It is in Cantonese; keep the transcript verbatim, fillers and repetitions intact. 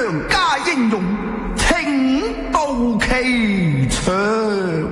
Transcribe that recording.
良家英勇，請到其場。